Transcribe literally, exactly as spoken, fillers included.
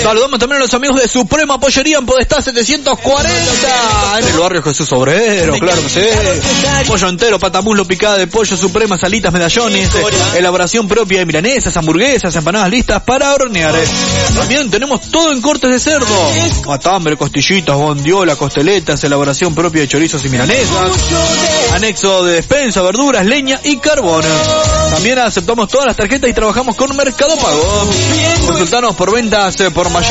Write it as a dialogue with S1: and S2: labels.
S1: Saludamos también a los amigos de Suprema Pollería en Podestá setecientos cuarenta, en el barrio Jesús Obrero, claro que sí. Pollo entero, patamuslo, picada de pollo, Suprema, salitas, medallones, elaboración propia de milanesas, hamburguesas, empanadas listas para hornear. También tenemos todo en cortes de cerdo, matambre, costillitas, bondiola, costeletas, elaboración propia de chorizos y milanesas, anexo de despensa, verduras, leña y carbón. También aceptamos todas las tarjetas y trabajamos con Mercado Pago. Consultanos por ventas por mayor